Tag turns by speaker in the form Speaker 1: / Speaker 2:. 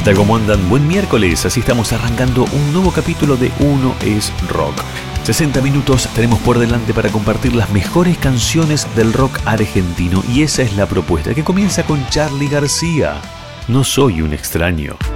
Speaker 1: tal? ¿Cómo andan? Buen miércoles, así estamos arrancando un nuevo capítulo de Uno es Rock. 60 minutos tenemos por delante para compartir las mejores canciones del rock argentino y esa es la propuesta, que comienza con Charly García. No soy un extraño.